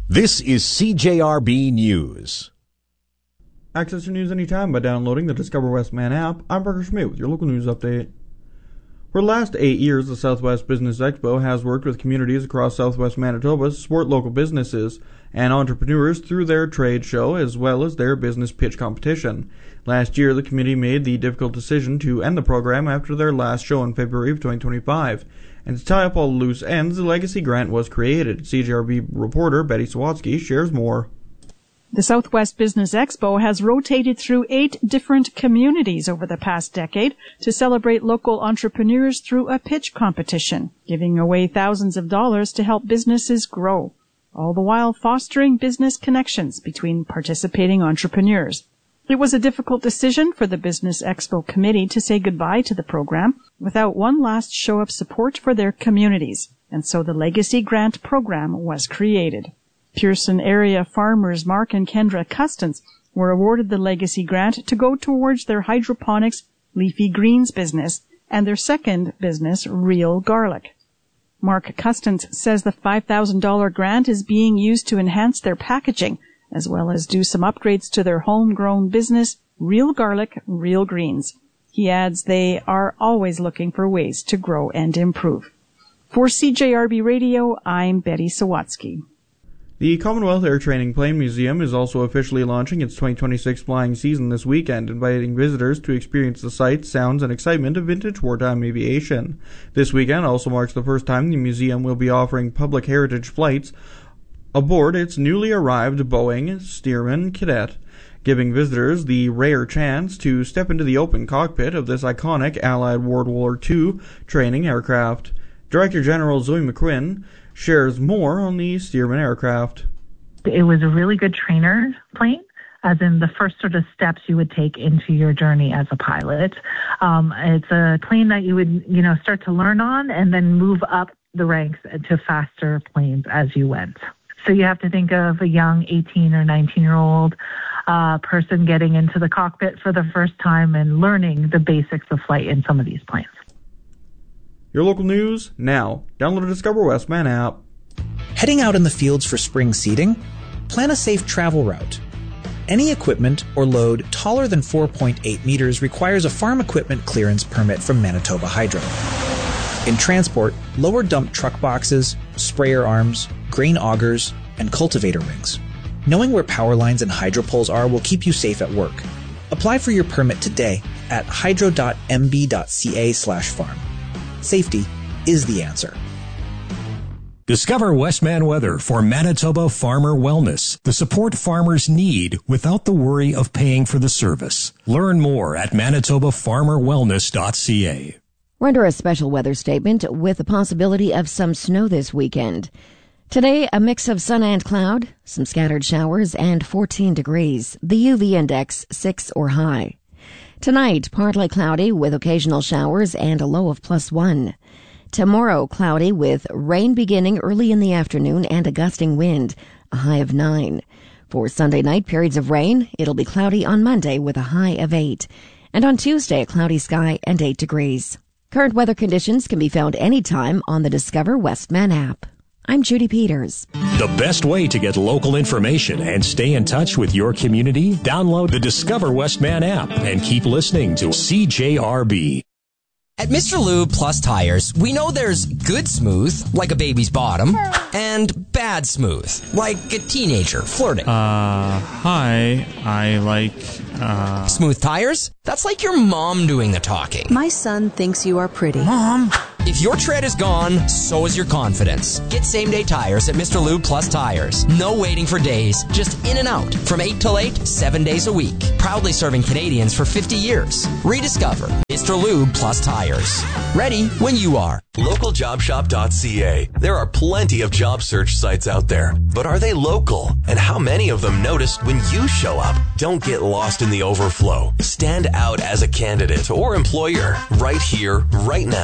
This is CJRB News. Access your news anytime by downloading the Discover Westman app. I'm Parker Schmidt with your local news update. For the last 8 years, the Southwest Business Expo has worked with communities across southwest Manitoba to support local businesses and entrepreneurs through their trade show as well as their business pitch competition. Last year, the committee made the difficult decision to end the program after their last show in February of 2025. And to tie up all the loose ends, the Legacy Grant was created. CJRB reporter Betty Sawatsky shares more. The Southwest Business Expo has rotated through 8 different communities over the past decade to celebrate local entrepreneurs through a pitch competition, giving away thousands of dollars to help businesses grow, all the while fostering business connections between participating entrepreneurs. It was a difficult decision for the Business Expo committee to say goodbye to the program without one last show of support for their communities, and so the Legacy Grant program was created. Pearson area farmers Mark and Kendra Custance were awarded the Legacy Grant to go towards their hydroponics leafy greens business and their second business, Real Garlic. Mark Custance says the $5,000 grant is being used to enhance their packaging as well as do some upgrades to their homegrown business, Real Garlic, Real Greens. He adds they are always looking for ways to grow and improve. For CJRB Radio, I'm Betty Sawatsky. The Commonwealth Air Training Plane Museum is also officially launching its 2026 flying season this weekend, inviting visitors to experience the sights, sounds, and excitement of vintage wartime aviation. This weekend also marks the first time the museum will be offering public heritage flights aboard its newly arrived Boeing Stearman Cadet, giving visitors the rare chance to step into the open cockpit of this iconic Allied World War II training aircraft. Director General Zoe McQuinn shares more on the Stearman aircraft. It was a really good trainer plane, as in the first sort of steps you would take into your journey as a pilot. It's a plane that you would, start to learn on and then move up the ranks to faster planes as you went. So you have to think of a young 18 or 19-year-old person getting into the cockpit for the first time and learning the basics of flight in some of these planes. Your local news now. Download the Discover Westman app. Heading out in the fields for spring seeding? Plan a safe travel route. Any equipment or load taller than 4.8 meters requires a farm equipment clearance permit from Manitoba Hydro. In transport, lower dump truck boxes, sprayer arms, grain augers, and cultivator rings. Knowing where power lines and hydro poles are will keep you safe at work. Apply for your permit today at hydro.mb.ca/farm. Safety is the answer. Discover Westman Weather for Manitoba Farmer Wellness, the support farmers need without the worry of paying for the service. Learn more at manitobafarmerwellness.ca. We're under a special weather statement with the possibility of some snow this weekend. Today, a mix of sun and cloud, some scattered showers, and 14 degrees. The UV index 6 or high. Tonight, partly cloudy with occasional showers and a low of +1. Tomorrow, cloudy with rain beginning early in the afternoon and a gusting wind, a high of 9. For Sunday night, periods of rain. It'll be cloudy on Monday with a high of 8. And on Tuesday, a cloudy sky and 8 degrees. Current weather conditions can be found anytime on the Discover Westman app. I'm Judy Peters. The best way to get local information and stay in touch with your community? Download the Discover Westman app and keep listening to CJRB. At Mr. Lube Plus Tires, we know there's good smooth, like a baby's bottom, and bad smooth, like a teenager flirting. Hi, I like, Smooth tires? That's like your mom doing the talking. My son thinks you are pretty. Mom! If your tread is gone, so is your confidence. Get same-day tires at Mr. Lube Plus Tires. No waiting for days, just in and out. From 8 till 8, 7 days a week. Proudly serving Canadians for 50 years. Rediscover Mr. Lube Plus Tires. Ready when you are. LocalJobShop.ca. There are plenty of job search sites out there, but are they local? And how many of them notice when you show up? Don't get lost in the overflow. Stand out as a candidate or employer right here, right now.